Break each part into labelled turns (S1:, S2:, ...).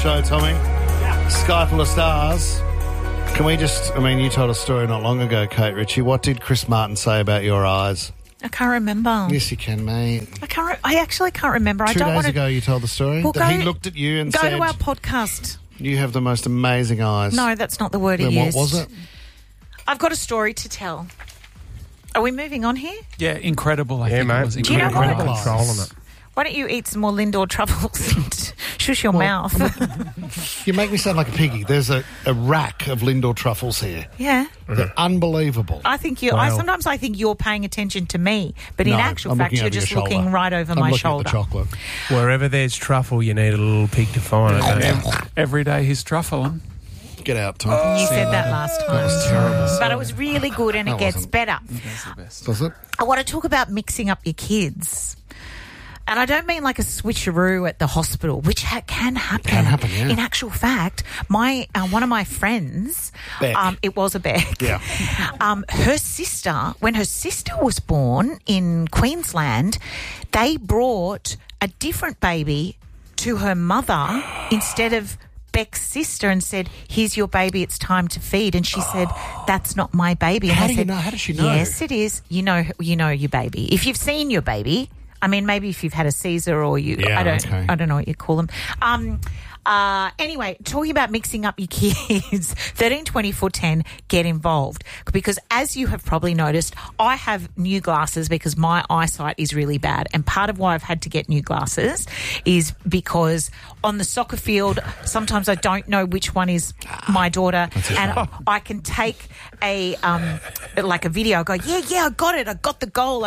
S1: show, Tommy. Sky full of stars. Can we just... I mean, you told a story not long ago, Kate Ritchie. What did Chris Martin say about your eyes?
S2: I can't remember.
S1: Yes, you can, mate.
S2: I actually can't remember.
S1: 2 days ago you told the story that he looked at you and said...
S2: Go to our podcast.
S1: You have the most amazing eyes.
S2: No, that's not the word
S1: then
S2: he used.
S1: What was it?
S2: I've got a story to tell. Are we moving on here?
S3: Yeah, incredible. I think
S4: mate.
S3: it was
S2: Do you know
S3: incredible.
S2: what?
S4: Controlling it.
S2: Why don't you eat some more Lindor truffles and shush your mouth?
S1: You make me sound like a piggy. There's a rack of Lindor truffles here.
S2: Yeah.
S1: They're unbelievable.
S2: I think you.
S4: Wow.
S2: Sometimes I think you're paying attention to me, but in
S1: No,
S2: actual
S1: I'm
S2: fact,
S1: looking
S2: you're
S1: over your
S2: just
S1: shoulder.
S2: looking right over
S1: I'm
S2: my
S1: looking
S2: shoulder.
S1: at the chocolate.
S4: Wherever there's truffle, you need a little pig to find it. don't you?
S3: Every day he's truffling.
S1: Get out, Tom.
S2: You said that last time.
S1: That was terrible.
S2: But it was really good and it
S1: That
S2: gets
S1: wasn't.
S2: better.
S3: That's the best.
S1: Does it?
S2: I want to talk about mixing up your kids. And I don't mean like a switcheroo at the hospital, which can happen.
S1: Can happen, yeah.
S2: In actual fact, one of my friends,
S1: Beck.
S2: it was a Beck.
S1: Yeah.
S2: Her sister, when her sister was born in Queensland, they brought a different baby to her mother instead of Beck's sister and said, "Here's your baby, it's time to feed." And she said, "That's not my baby." And
S1: How
S2: I
S1: do you
S2: said,
S1: know? How does she know?
S2: Yes, it is. You know your baby. If you've seen your baby, I mean, maybe if you've had a Caesar or you,
S1: Yeah,
S2: I don't know what you call them. Anyway, talking about mixing up your kids, 13, 24, 10, get involved. Because as you have probably noticed, I have new glasses because my eyesight is really bad. And part of why I've had to get new glasses is because on the soccer field, sometimes I don't know which one is my daughter. And I can take a video, go, yeah, I got it. I got the goal.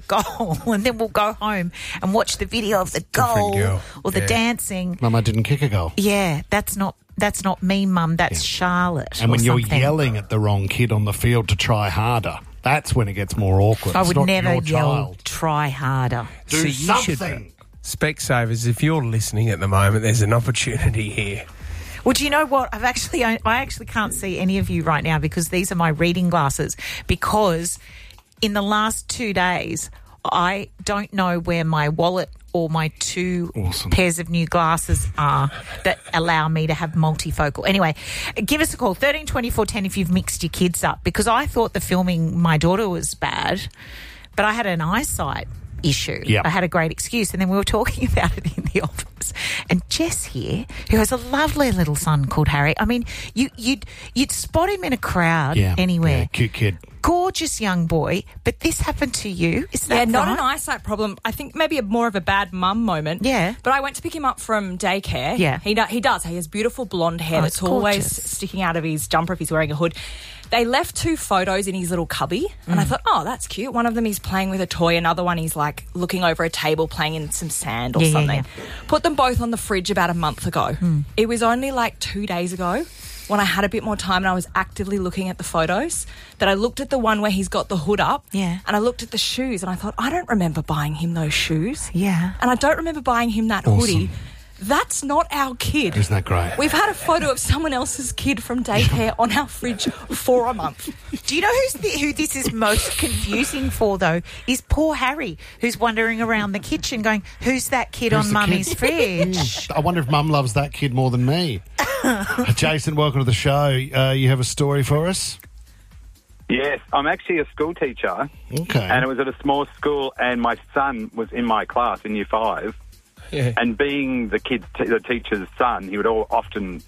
S2: And then we'll go home and watch the video of the goal
S4: girl.
S2: or the
S4: Yeah.
S2: dancing.
S1: Mum, I didn't kick a goal.
S2: Yeah, that's not me, Mum. That's Charlotte.
S1: And when
S2: or
S1: you're
S2: something.
S1: yelling at the wrong kid on the field to try harder, that's when it gets more awkward.
S2: I
S1: It's
S2: would
S1: not
S2: never
S1: your
S2: yell,
S1: child.
S2: try harder.
S1: Do
S4: So you should-
S1: something.
S4: Specsavers, if you're listening at the moment, there's an opportunity here.
S2: Well, do you know what? I actually can't see any of you right now because these are my reading glasses. Because in the last 2 days, I don't know where my wallet or my 2
S1: Awesome.
S2: pairs of new glasses are that allow me to have multifocal. Anyway, give us a call, 13 24 10 if you've mixed your kids up, because I thought the filming my daughter was bad, but I had an eyesight issue.
S1: Yep.
S2: I had a great excuse, and then we were talking about it in the office. And Jess here, who has a lovely little son called Harry, I mean, you'd spot him in a crowd anywhere.
S1: Yeah, cute kid.
S2: Gorgeous young boy, but this happened to you. Is that
S5: not
S2: right?
S5: an eyesight problem. I think maybe more of a bad mum moment.
S2: Yeah.
S5: But I went to pick him up from daycare.
S2: Yeah.
S5: He does. He has beautiful blonde hair
S2: it's
S5: that's always
S2: gorgeous.
S5: sticking out of his jumper if he's wearing a hood. They left 2 photos in his little cubby, and I thought, oh, that's cute. One of them he's playing with a toy. Another one he's like looking over a table playing in some sand or something. Put them both on the fridge about a month ago. It was only like 2 days ago when I had a bit more time and I was actively looking at the photos that I looked at the one where he's got the hood up.
S2: Yeah.
S5: And I looked at the shoes and I thought, I don't remember buying him those shoes.
S2: Yeah.
S5: And I don't remember buying him that hoodie. That's not our kid.
S1: Isn't that great?
S5: We've had a photo of someone else's kid from daycare on our fridge for a month.
S2: Do you know who this is most confusing for, though? Is poor Harry, who's wandering around the kitchen going, who's that kid
S1: Who's
S2: on
S1: the
S2: Mummy's
S1: kid?
S2: fridge?
S1: I wonder if Mum loves that kid more than me. Jason, welcome to the show. You have a story for us?
S6: Yes, I'm actually a school teacher,
S1: Okay.
S6: and it was at a small school, and my son was in my class in Year 5,
S4: Yeah.
S6: and being the teacher's son, he would often,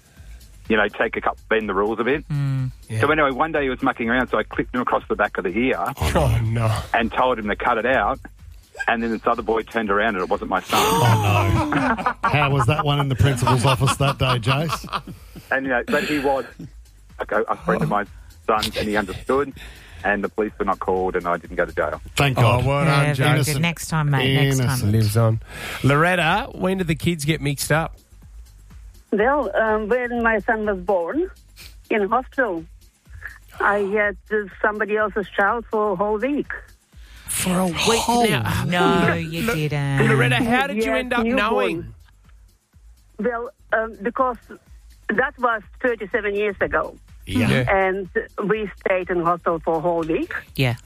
S6: bend the rules a bit.
S4: Yeah.
S6: So anyway, one day he was mucking around, so I clipped him across the back of the ear
S4: Oh, no.
S6: and told him to cut it out, and then this other boy turned around and it wasn't my son.
S1: Oh, no. How was that one in the principal's office that day, Jace?
S6: And, but he was a friend of my son's, and he understood, and the police were not called, and I didn't go to jail.
S1: Thank God.
S4: Oh, well
S2: Yeah,
S4: done,
S2: very
S4: Jason.
S2: good. Next time, mate. Next time.
S1: Innocent.
S4: Lives on. Loretta, when did the kids get mixed up?
S7: Well, when my son was born in hospital, I had somebody else's child for a whole week.
S2: For a week now. No, you didn't.
S4: Loretta, how did you
S7: Yes,
S4: end up
S7: newborn.
S4: knowing?
S7: Well, because that was 37 years ago.
S1: Yeah.
S4: Yeah.
S7: And we stayed in hospital for a whole week.
S2: Yeah.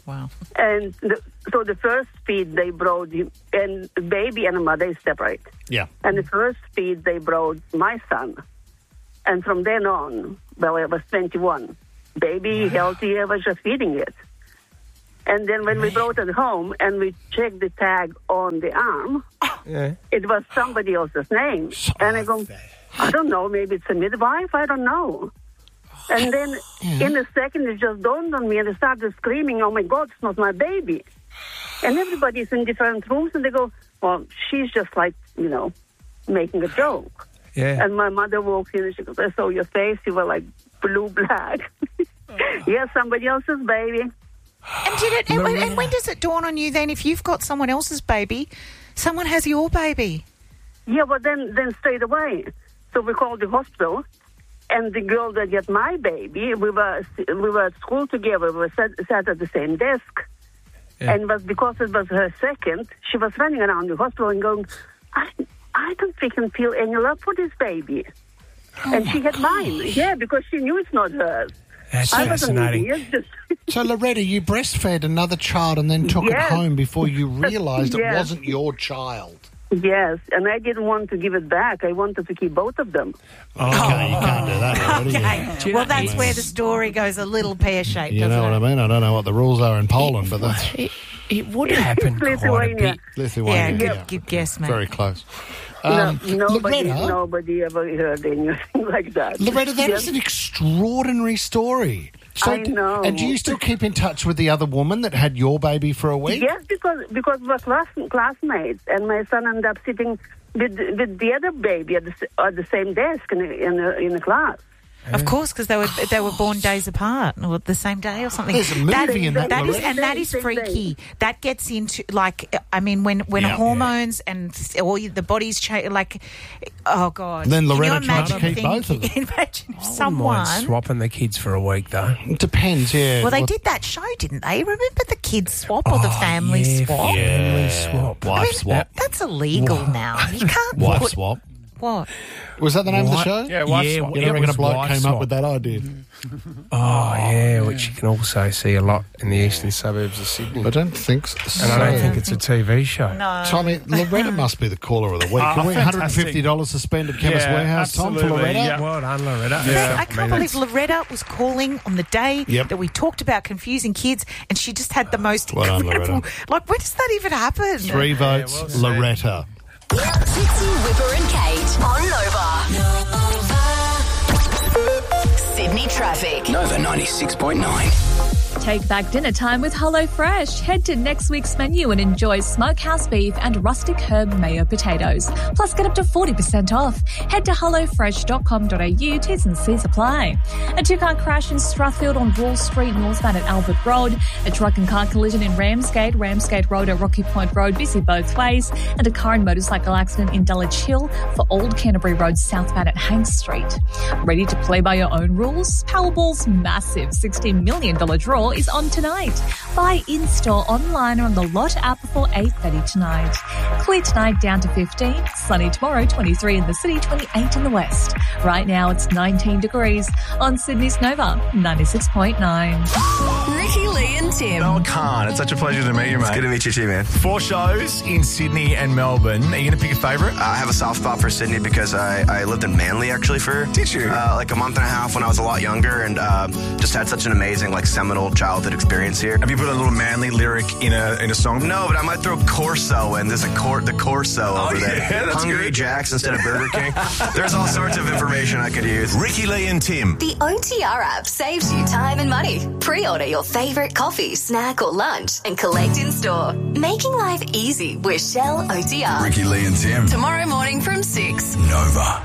S2: Wow.
S7: And so the first feed they brought him, and the baby and the mother is separate.
S1: Yeah.
S7: And the first feed they brought my son. And from then on, well, I was 21. Baby, healthy, I was just feeding it. And then when we brought it home and we checked the tag on the arm, it was somebody else's name. And I go, I don't know, maybe it's a midwife, I don't know. And then in a second, it just dawned on me, and I started screaming, oh, my God, it's not my baby. And everybody's in different rooms, and they go, well, she's just like, making a joke.
S4: Yeah.
S7: And my mother walks in, and she goes, I saw your face, you were like blue-black. Yes, somebody else's baby.
S2: And and when does it dawn on you then, if you've got someone else's baby, someone has your baby?
S7: Yeah, but then straight away. So we called the hospital. And the girl that got my baby, we were at school together. We sat at the same desk. Yeah. And because it was her second, she was running around the hospital and going, I don't think I can feel any love for this baby. And she had mine. Yeah, because she knew it's not hers.
S4: That's
S7: I wasn't
S4: fascinating.
S1: So, Loretta, you breastfed another child and then took it home before you realised it wasn't your child.
S7: Yes, and I didn't want to give it back. I wanted to keep both of them.
S1: Okay, you can't do that.
S2: Okay. Well, that's where the story goes a little pear-shaped,
S1: You know what I mean? I don't know what the rules are in Poland, but that's
S4: It would happen quite a bit.
S1: Lithuania.
S2: Good guess, mate.
S1: Very close.
S7: Nobody ever heard anything like that.
S1: Loretta, that is an extraordinary story. So,
S7: I know.
S1: And do you still keep in touch with the other woman that had your baby for a week?
S7: Yes, because we were classmates, and my son ended up sitting with the other baby at the same desk in the class.
S2: Of course, because they were born days apart, or the same day or something.
S1: There's a movie in that.
S2: That is freaky. That gets into when hormones and all the bodies change. Like, oh God.
S1: Then Loretta tried to keep both of them.
S2: Imagine if
S4: I wouldn't
S2: someone
S4: mind swapping the kids for a week, though.
S1: It depends. Yeah.
S2: Well, they did that show, didn't they? Remember the kids swap or the family swap?
S4: Family swap.
S1: Wife swap.
S2: That's illegal now. You can't
S1: Wife
S2: put
S1: swap.
S2: what.
S1: Was that the name of the show?
S3: Yeah, wife swap.
S1: You don't reckon a bloke
S4: wife
S1: came
S4: swap.
S1: up with that idea?
S4: Oh, yeah, which you can also see a lot in the eastern suburbs of Sydney.
S1: I don't think so.
S4: And I don't think it's a TV show.
S2: No.
S1: Tommy, Loretta must be the caller of the week. Can we $150 to spend at Chemist Warehouse, Tom, for
S3: absolutely,
S1: Loretta?
S3: yeah.
S4: Well done, Loretta.
S2: I can't believe Loretta was calling on the day
S1: Yep.
S2: that we talked about confusing kids, and she just had the most
S1: Well done,
S2: incredible...
S1: Loretta.
S2: Like, when does that even happen?
S1: 3 votes,
S4: well said.
S1: Loretta.
S8: Tipsy, Whipper and Kate on Nova. Sydney traffic.
S9: Nova 96.9.
S10: Take back dinner time with HelloFresh. Head to next week's menu and enjoy smokehouse beef and rustic herb mayo potatoes. Plus, get up to 40% off. Head to hellofresh.com.au. T's and C's apply. A two-car crash in Strathfield on Wall Street, northbound at Albert Road. A truck and car collision in Ramsgate Road at Rocky Point Road, busy both ways. And a car and motorcycle accident in Dulwich Hill for Old Canterbury Road, southbound at Hanks Street. Ready to play by your own rules? Powerball's massive $16 million draw is on tonight. Buy in-store, online, or on the Lot app before 8:30 tonight. Clear tonight down to 15. Sunny tomorrow, 23 in the city, 28 in the west. Right now it's 19 degrees on Sydney's Nova 96.9.
S8: Ricky, Lee and Tim.
S11: Noel Khan, it's such a pleasure to meet you, mate.
S9: It's good to meet you too, man.
S11: 4 shows in Sydney and Melbourne. Are you going to pick a favourite?
S9: I have a soft spot for Sydney because I lived in Manly actually for
S11: Did you?
S9: like a month and a half when I was a lot younger, and just had such an amazing seminal childhood experience here.
S11: Have you put a little Manly lyric in a song?
S9: No, but I might throw Corso in. There's the Corso over there.
S11: yeah, that's
S9: Hungry
S11: good.
S9: Jacks instead of Burger King. There's all sorts of information I could use.
S11: Ricky, Lee and Tim.
S8: The OTR app saves you time and money. Pre-order your favourite coffee, snack or lunch and collect in store. Making life easy with Shell OTR.
S11: Ricky, Lee and Tim.
S8: Tomorrow morning from 6.
S11: Nova.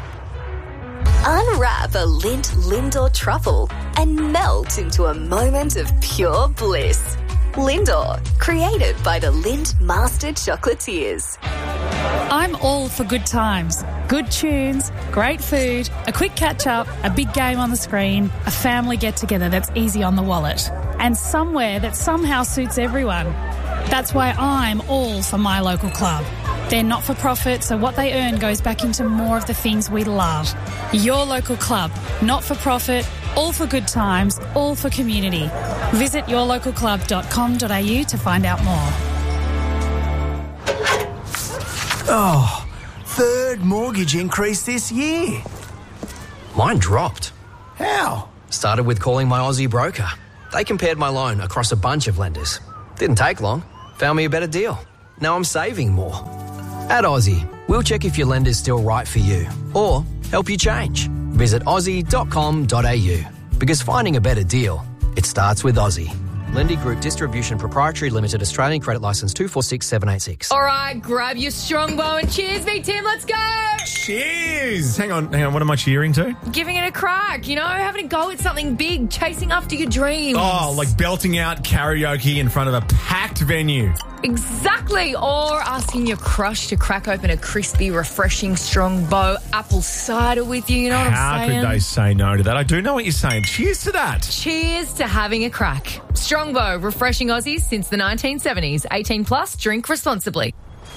S8: Unwrap a Lindt Lindor truffle and melt into a moment of pure bliss. Lindor, created by the Lindt Master Chocolatiers.
S12: I'm all for good times, good tunes, great food, a quick catch-up, a big game on the screen, a family get-together that's easy on the wallet, and somewhere that somehow suits everyone. That's why I'm all for my local club. They're not-for-profit, so what they earn goes back into more of the things we love. Your local club, not-for-profit, All for good times, all for community. Visit yourlocalclub.com.au to find out more.
S13: Oh, third mortgage increase this year.
S14: Mine dropped.
S13: How?
S14: Started with calling my Aussie broker. They compared my loan across a bunch of lenders. Didn't take long. Found me a better deal. Now I'm saving more. At Aussie, we'll check if your lender's still right for you or help you change. Visit aussie.com.au because finding a better deal, it starts with Aussie. Lendy Group Distribution Proprietary Limited, Australian Credit Licence 246786.
S15: All right, grab your strongbow and cheers me, Tim. Let's go.
S11: Cheers! Hang on. What am I cheering to?
S15: Giving it a crack, having a go at something big, chasing after your dreams.
S11: Oh, like belting out karaoke in front of a packed venue.
S15: Exactly. Or asking your crush to crack open a crispy, refreshing Strongbow apple cider with you. You know what I'm saying?
S11: How could they say no to that? I do know what you're saying. Cheers to that.
S15: Cheers to having a crack. Strongbow, refreshing Aussies since the 1970s. 18 plus, drink responsibly.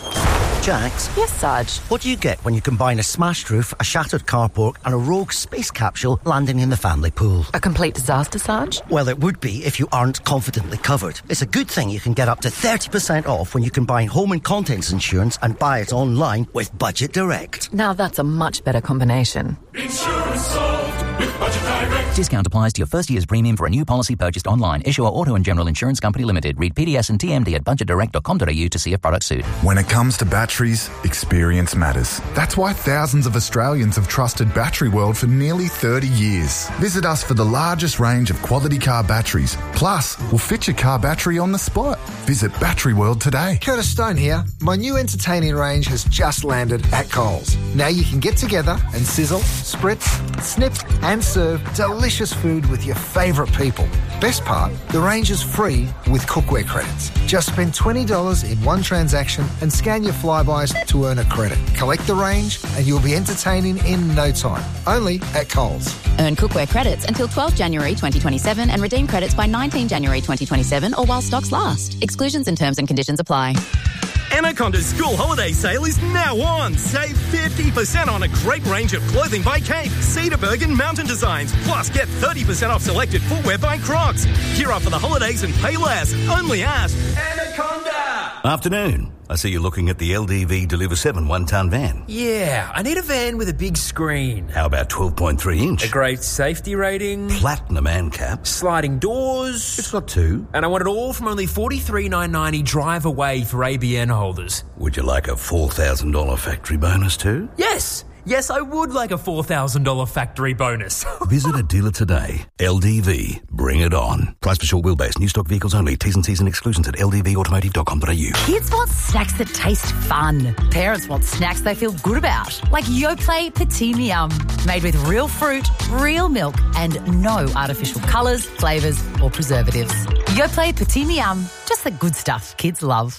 S16: Jax?
S15: Yes, Sarge.
S16: What do you get when you combine a smashed roof, a shattered carport and a rogue space capsule landing in the family pool?
S15: A complete disaster, Sarge?
S16: Well, it would be if you aren't confidently covered. It's a good thing you can get up to 30% off when you combine home and contents insurance and buy it online with Budget Direct.
S15: Now that's a much better combination.
S17: Insurance solved with Budget Direct.
S18: Discount applies to your first year's premium for a new policy purchased online. Issuer Auto and General Insurance Company Limited. Read PDS and TMD at budgetdirect.com.au to see if products suit.
S19: When it comes to batteries, experience matters. That's why thousands of Australians have trusted Battery World for nearly 30 years. Visit us for the largest range of quality car batteries. Plus, we'll fit your car battery on the spot. Visit Battery World today.
S20: Curtis Stone here. My new entertaining range has just landed at Coles. Now you can get together and sizzle, spritz, snip and serve delicious food with your favourite people. Best part, the range is free with cookware credits. Just spend $20 in one transaction and scan your flybys to earn a credit. Collect the range and you'll be entertaining in no time. Only at Coles.
S21: Earn cookware credits until 12 January 2027 and redeem credits by 19 January 2027 or while stocks last. Exclusions and terms and conditions apply.
S22: Anaconda's school holiday sale is now on. Save 50% on a great range of clothing by Kate, Cedarburg and Mountain Designs. Plus, get 30% off selected footwear by Crocs. Gear up for the holidays and pay less. Only at Anaconda.
S23: Afternoon. I see you're looking at the LDV Deliver 7 one-ton van.
S24: Yeah, I need a van with a big screen.
S23: How about 12.3 inch?
S24: A great safety rating.
S23: Platinum ANCAP.
S24: Sliding doors.
S23: It's got two.
S24: And I want it all from only $43,990 drive away for ABN holders.
S23: Would you like a $4,000 factory bonus too?
S24: Yes. Yes, I would like a $4,000 factory bonus.
S23: Visit a dealer today. LDV. Bring it on. Price per short wheelbase. New stock vehicles only. T's and C's and exclusions at ldvautomotive.com.au.
S25: Kids want snacks that taste fun. Parents want snacks they feel good about. Like Yoplait Petit Miam. Made with real fruit, real milk and no artificial colours, flavours or preservatives. Yoplait Petit Miam. Just the good stuff kids love.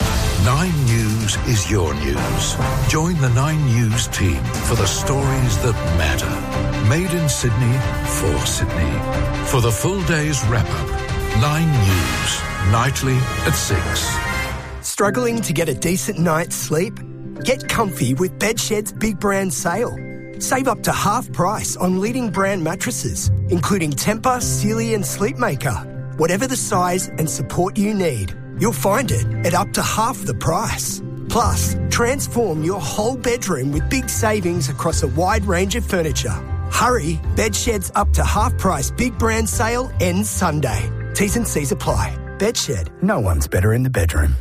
S26: 9 News is your news. Join the 9 News team for the stories that matter. Made in Sydney, for Sydney. For the full day's wrap-up, 9 News, nightly at 6.
S27: Struggling to get a decent night's sleep? Get comfy with Bedshed's Big Brand Sale. Save up to half price on leading brand mattresses, including Tempur, Sealy and Sleepmaker. Whatever the size and support you need, you'll find it at up to half the price. Plus, transform your whole bedroom with big savings across a wide range of furniture. Hurry, Bedshed's up to half price Big Brand Sale ends Sunday. T's and C's apply. Bedshed, no one's better in the bedroom.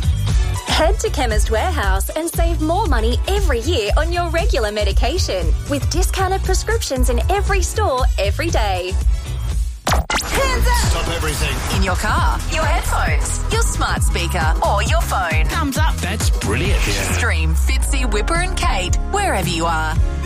S8: Head to Chemist Warehouse and save more money every year on your regular medication with discounted prescriptions in every store every day.
S1: Hands up! Stop everything.
S28: In your car, your headphones, your smart speaker, or your phone.
S12: Thumbs up.
S11: That's brilliant.
S28: Stream Fitzy, Whipper and Kate wherever you are.